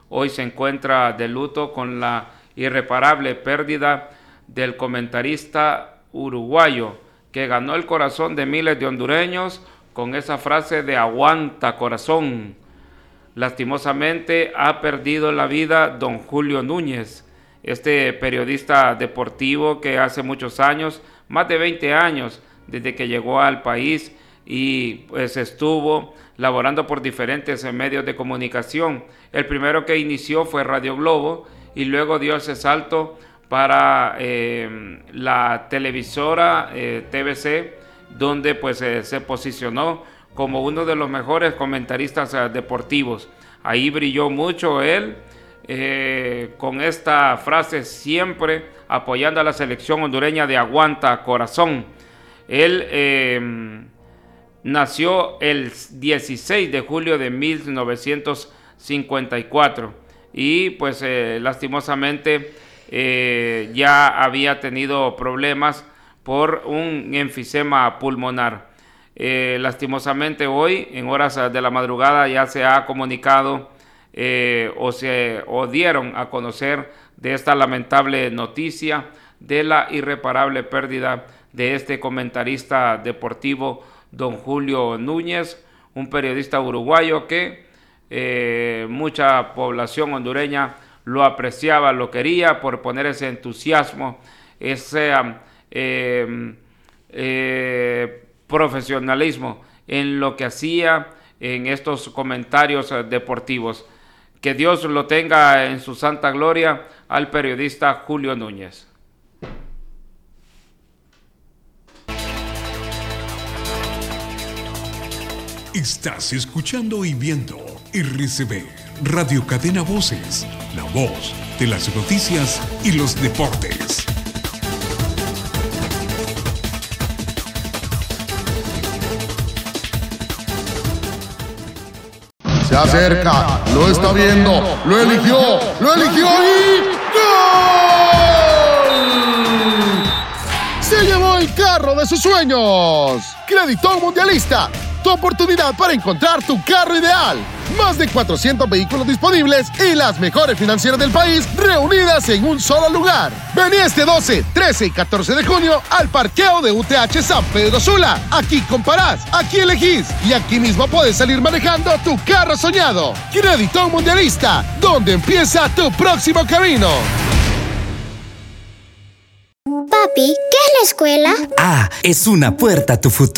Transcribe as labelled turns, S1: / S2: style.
S1: hoy se encuentra de luto con la irreparable pérdida del comentarista uruguayo que ganó el corazón de miles de hondureños con esa frase de aguanta corazón. Lastimosamente ha perdido la vida don Julio Núñez, este periodista deportivo que hace muchos años, más de 20 años desde que llegó al país y pues estuvo laborando por diferentes medios de comunicación. El primero que inició fue Radio Globo y luego dio ese salto para la televisora TVC, donde pues se posicionó como uno de los mejores comentaristas deportivos. Ahí brilló mucho él, con esta frase siempre apoyando a la selección hondureña de aguanta corazón. Él nació el 16 de julio de 1954 y pues lastimosamente ya había tenido problemas por un enfisema pulmonar. Lastimosamente hoy, en horas de la madrugada, ya se ha comunicado o dieron a conocer de esta lamentable noticia de la irreparable pérdida de este comentarista deportivo, don Julio Núñez, un periodista uruguayo que mucha población hondureña lo apreciaba, lo quería por poner ese entusiasmo, ese profesionalismo en lo que hacía en estos comentarios deportivos. Que Dios lo tenga en su santa gloria al periodista Julio Núñez.
S2: Estás escuchando y viendo RCB, Radio Cadena Voces, la voz de las noticias y los deportes.
S3: Se acerca, lo está viendo, lo eligió y ¡gol! Se llevó el carro de sus sueños. Creditón Mundialista, tu oportunidad para encontrar tu carro ideal. Más de 400 vehículos disponibles y las mejores financieras del país reunidas en un solo lugar. Vení este 12, 13 y 14 de junio al parqueo de UTH San Pedro Sula. Aquí comparás, aquí elegís y aquí mismo puedes salir manejando tu carro soñado. Creditón Mundialista, donde empieza tu próximo camino.
S4: Papi, ¿qué es la escuela?
S5: Ah, es una puerta a tu futuro.